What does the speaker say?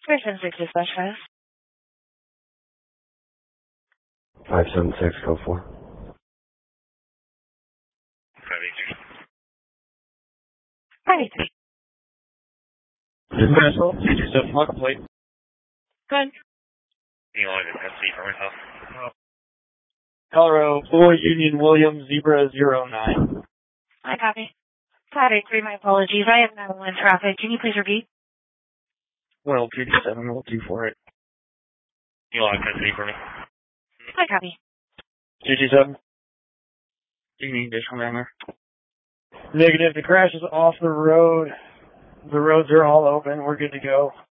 Person 6 dispatch fast. 576, go for. 583. 583. Dispatch, 227, mark plate. Good. You want to see for myself? Colorado, Floyd Union Williams, Zebra 09. I copy. 583, my apologies. I have now in traffic. Can you please repeat? Well, 227, we'll do for it. You want to see for me? I copy. 227. Do you need additional down there? Negative, the crash is off the road. The roads are all open. We're good to go.